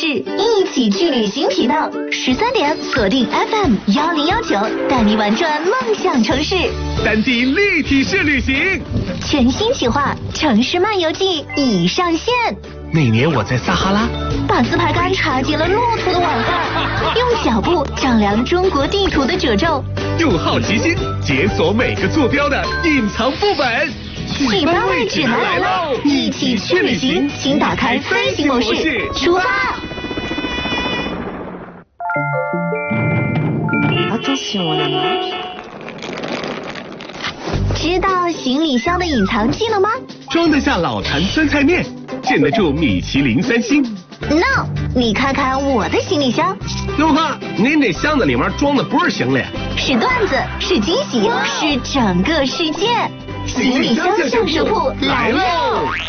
视，一起去旅行频道，13点锁定 FM1019，带你玩转梦想城市。 3D 立体式旅行， 全新企划《城市漫游记》已上线。 那年我在撒哈拉， 把自拍杆插进了骆驼的碗饭，用脚步丈量中国地图的褶皱， 用好奇心解锁每个坐标的隐藏副本。 去班位指南来喽！一起去旅行，请打开飞行模式，出发。知道行李箱的隐藏技能吗？ 装得下老坛酸菜面，镇得住米其林3星。 No， 你看看我的行李箱。 刘哥，您这箱子里面装的不是行李， 是段子，是惊喜，是整个世界。行李箱上手铺来喽！